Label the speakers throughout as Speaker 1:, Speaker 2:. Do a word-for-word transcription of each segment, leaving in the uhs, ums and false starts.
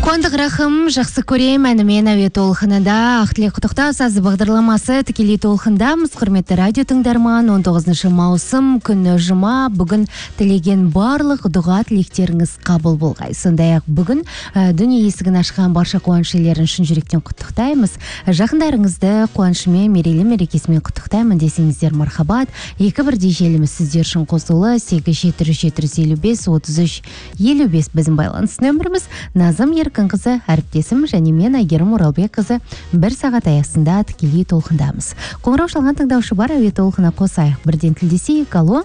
Speaker 1: Қуандық рахым, жақсы көрем, әнімен әуе толқынында ақтілек құттықтау сазы бағдарламасы тікелей толқындамыз. Құрметті радио тыңдарман, он тоғызыншы маусым күні жұма. Бүгін тілеген барлық дұға тілектеріңіз қабыл болғай. Сондай-ақ бүгін ә, дүние есігін ашқан барша қуаныш иелерін шын жүректен құттықтаймыз. Жақындарыңызды қуанышымен, мерейлі мерекесімен құттықтаймын десеңіздер мархабат. Екі бірдей желіміз сіздер үшін қосылы сегіз жеті жеті елу бес отыз үш елу бес біздің байланыс нөміріміз. Назым Еркінқызы, әріптесім және мен Айгерім Оралбекқызы бір сағат аясында тікелей толқындамыз. Қоңырау шалған тыңдаушы бар, әуе толқына қосайық. Бірден тілдесейік. Алло.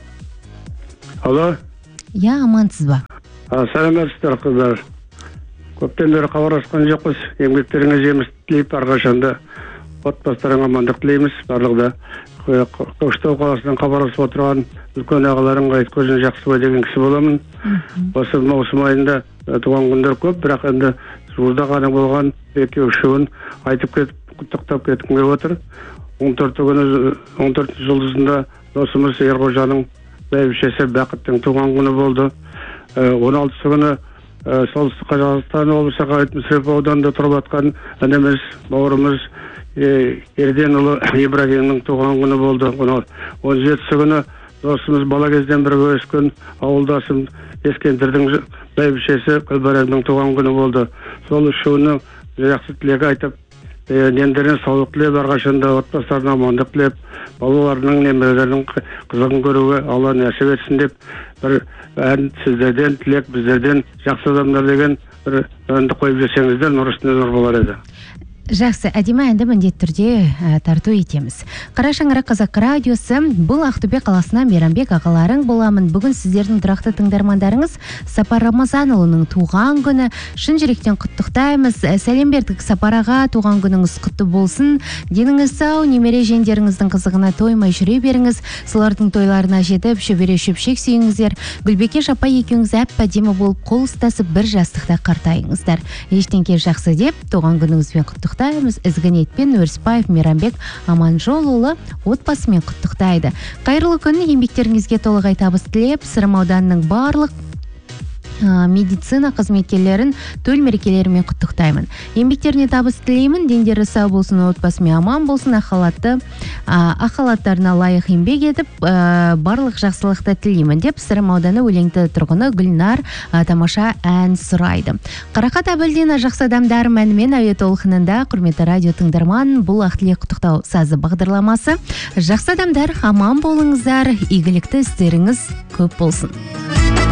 Speaker 2: Алло.
Speaker 1: Я, амансыз ба?
Speaker 2: Сәлеметсіздер қыздар. Көптен бері хабарласқан жоқпыз. Еңбектеріңіз жеміс тілейіп, әрқашанда отбасыларыңа амандық тілейміз. Барлығында Көкшетау қаласынан хабарласып отырған үлкен ағаларың айт көзін жақсы деген кісі боламын. Осы маусым айында туған күндер көп, бірақ енді жуырда ғана болған екі үшеуін айтып кетіп, құттықтап кеткім келіп отыр. он төрті күні, он төртінші жұлдызында досымыз Ерғожаның бәйбішесі Бақыттың туған күні болды. он алтысы күні солтүстік Қазақстан облысы Ғайыт Мүсірепов ауданында тұрып жатқан ініміз, бауырымыз Ерденұлы Ибрагимнің туған күні болды. он жетісі күні досымыз бала кезден бірге өскен ауылдасым Ескендірдің бәйбішесі Гүлбарамның туған күні болды. Сол үшеуінің жақсы тілек айтып, нендерін саулық тілеп, әрқашанда отбасыларына амандық тілеп, балаларының, немерелерінің қызығын көруге Алла нәсіп етсін деп, бір ән сіздерден тілек, біздерден жақсы адамдар деген бір әнді қойып жесеңіздер, нұр үстіне нұр болар еді.
Speaker 1: Жақсы, әдемі әнді міндет түрде ә, тарту етеміз. Қара шаңырақ қазақ радиосы, бұл Ақтөбе қаласынан Мейрамбек ағаларың боламын. Бүгін сіздердің тұрақты тыңдармандарыңыз Сапар Рамазанұлының туған күні. Шын жүректен құттықтаймыз. Сәлем бердік Сапараға, туған күніңіз құтты болсын. Деніңіз сау, немере жеңдеріңіздің қызығына тоймай жүре беріңіз. Солардың тойларына жетіп, шөбере шөпшек сүйіңіздер. Гүлбеке Шапа екеуіңіз әп-әдемі болып қол ұстасып бір жастықта қартайыңыздар. Ештеңке жақсы деп, туған күніңізбен құттықтаймыз. Ізгі ниетпен Өрісбаев Мейрамбек Аманжолұлы отбасымен құттықтайды. Қайырлы күн, еңбектеріңізге толығай табыс тілеп, Сырым ауданының барлық медицина қызметкерлерін төл мерекелерімен құттықтаймын. Еңбектеріне табыс тілеймін, дендері сау болсын, отбасымен аман болсын, ақалатты ақалаттарына лайық еңбек етіп, барлық жақсылықты тілеймін деп Сырым ауданы өлеңті тұрғыны Гүлнар тамаша ән сұрайды. Қарақат Әбілдина жақсы адамдар мәнімен әуе толқынында. Құрметті радио тыңдарман, бұл ақтілек құттықтау сазы бағдарламасы. Жақсы адамдар, аман болыңыздар, игілікті істеріңіз көп болсын.